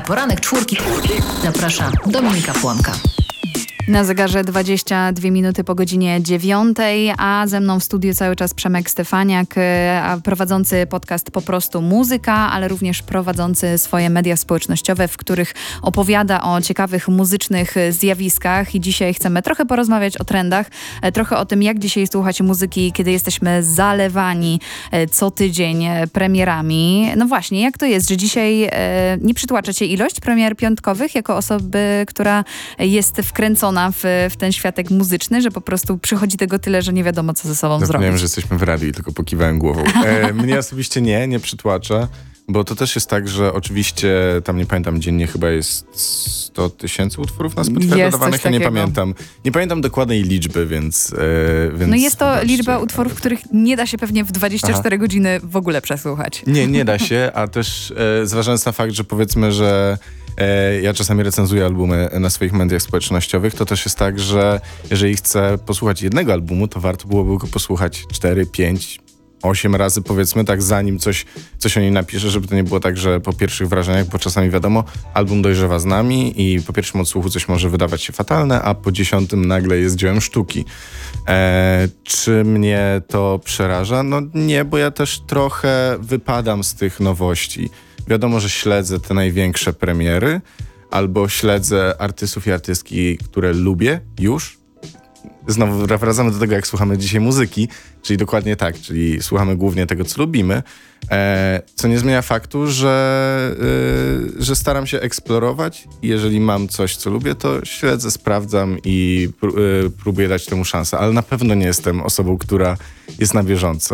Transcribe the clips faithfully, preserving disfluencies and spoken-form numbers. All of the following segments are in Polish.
Na poranek czwórki zaprasza Dominika Płonka. Na zegarze dwadzieścia dwie minuty po godzinie dziewiątej, a ze mną w studiu cały czas Przemek Stefaniak, prowadzący podcast Po prostu Muzyka, ale również prowadzący swoje media społecznościowe, w których opowiada o ciekawych muzycznych zjawiskach. I dzisiaj chcemy trochę porozmawiać o trendach, trochę o tym, jak dzisiaj słuchać muzyki, kiedy jesteśmy zalewani co tydzień premierami. No właśnie, jak to jest, że dzisiaj nie przytłacza cię ilość premier piątkowych jako osoby, która jest wkręcona W, w ten światek muzyczny, że po prostu przychodzi tego tyle, że nie wiadomo, co ze sobą zrobić. Zapomniałem, że jesteśmy w radiu i tylko pokiwałem głową. E, mnie osobiście nie, nie przytłacza, bo to też jest tak, że oczywiście tam nie pamiętam, dziennie chyba jest sto tysięcy utworów na Spotify dodawanych, ja nie pamiętam. Nie pamiętam dokładnej liczby, więc... E, więc no jest to wybaczcie, liczba utworów, ale... których nie da się pewnie w dwadzieścia cztery Aha. godziny w ogóle przesłuchać. Nie, nie da się, a też e, zważając na fakt, że powiedzmy, że e, ja czasami recenzuję albumy na swoich mediach społecznościowych, to też jest tak, że jeżeli chcę posłuchać jednego albumu, to warto byłoby go posłuchać cztery, pięć, osiem razy, powiedzmy, tak zanim coś, coś o nim napiszę, żeby to nie było tak, że po pierwszych wrażeniach, bo czasami wiadomo, album dojrzewa z nami i po pierwszym odsłuchu coś może wydawać się fatalne, a po dziesiątym nagle jest dziełem sztuki. E, czy mnie to przeraża? No nie, bo ja też trochę wypadam z tych nowości. Wiadomo, że śledzę te największe premiery, albo śledzę artystów i artystki, które lubię już. Znowu wracamy do tego, jak słuchamy dzisiaj muzyki, czyli dokładnie tak, czyli słuchamy głównie tego, co lubimy, e, co nie zmienia faktu, że, y, że staram się eksplorować i jeżeli mam coś, co lubię, to śledzę, sprawdzam i pró- y, próbuję dać temu szansę, ale na pewno nie jestem osobą, która jest na bieżąco.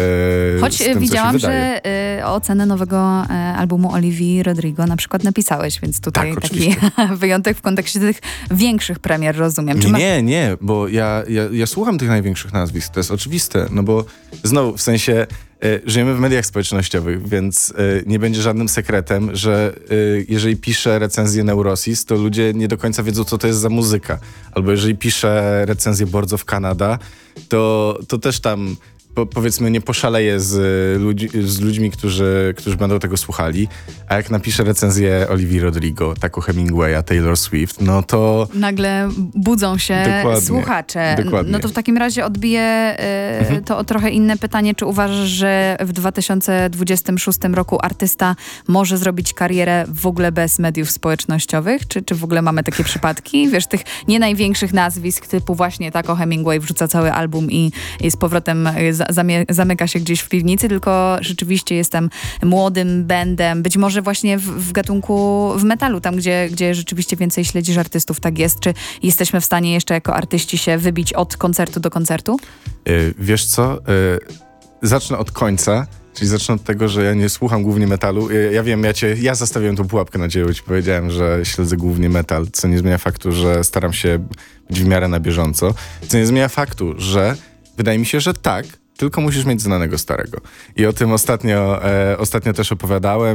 E, Choć tym, widziałam, że y, ocenę nowego y, albumu Olivii Rodrigo na przykład napisałeś, więc tutaj tak, taki wyjątek w kontekście tych większych premier, rozumiem. Czy nie, ma... nie, nie, bo ja, ja, ja słucham tych największych nazwisk, to jest oczywiste, no bo znowu, w sensie y, żyjemy w mediach społecznościowych, więc y, nie będzie żadnym sekretem, że y, jeżeli piszę recenzję Neurosis, to ludzie nie do końca wiedzą, co to jest za muzyka. Albo jeżeli piszę recenzję Boards of Canada, to, to też tam po, powiedzmy nie poszaleję z, ludzi, z ludźmi, którzy, którzy będą tego słuchali, a jak napiszę recenzję Olivii Rodrigo, Taco Hemingwaya, Taylor Swift, no to... Nagle budzą się Dokładnie. słuchacze. Dokładnie. No to w takim razie odbiję y, mhm. to o trochę inne pytanie. Czy uważasz, że w dwa tysiące dwudziestym szóstym roku artysta może zrobić karierę w ogóle bez mediów społecznościowych? Czy, czy w ogóle mamy takie przypadki? Wiesz, tych nie największych nazwisk typu właśnie Taco Hemingway wrzuca cały album i, i z powrotem Zamie- zamyka się gdzieś w piwnicy, tylko rzeczywiście jestem młodym bandem, być może właśnie w, w gatunku, w metalu, tam gdzie, gdzie rzeczywiście więcej śledzisz artystów, tak jest. Czy jesteśmy w stanie jeszcze jako artyści się wybić od koncertu do koncertu? Yy, wiesz co? Yy, zacznę od końca, czyli zacznę od tego, że ja nie słucham głównie metalu. Yy, ja wiem, ja cię, ja zastawiłem tą pułapkę na ciebie, bo ci powiedziałem, że śledzę głównie metal, co nie zmienia faktu, że staram się być w miarę na bieżąco, co nie zmienia faktu, że wydaje mi się, że tak, tylko musisz mieć znanego starego. I o tym ostatnio, e, ostatnio też opowiadałem